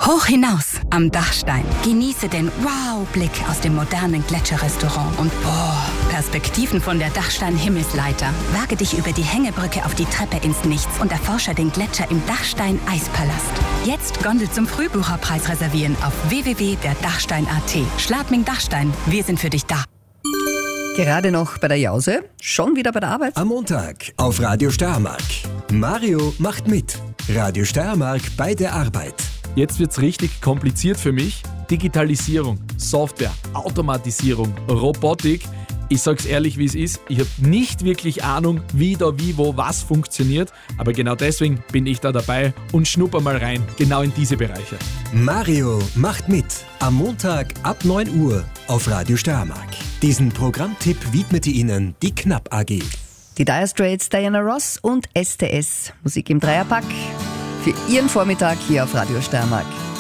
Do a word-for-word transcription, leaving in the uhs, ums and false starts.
Hoch hinaus am Dachstein. Genieße den Wow-Blick aus dem modernen Gletscherrestaurant und boah, Perspektiven von der Dachstein-Himmelsleiter. Wage dich über die Hängebrücke auf die Treppe ins Nichts und erforsche den Gletscher im Dachstein-Eispalast. Jetzt Gondel zum Frühbucherpreis reservieren auf w w w punkt der dachstein punkt a t. Schladming Dachstein, wir sind für dich da. Gerade noch bei der Jause, schon wieder bei der Arbeit. Am Montag auf Radio Steiermark. Mario macht mit. Radio Steiermark bei der Arbeit. Jetzt wird's richtig kompliziert für mich. Digitalisierung, Software, Automatisierung, Robotik. Ich sag's ehrlich, wie es ist. Ich habe nicht wirklich Ahnung, wie da, wie, wo, was funktioniert. Aber genau deswegen bin ich da dabei und schnupper mal rein, genau in diese Bereiche. Mario macht mit. Am Montag ab neun Uhr auf Radio Steiermark. Diesen Programmtipp widmete Ihnen die Knapp A G. Die Dire Straits, Diana Ross und S T S. Musik im Dreierpack für Ihren Vormittag hier auf Radio Steiermark.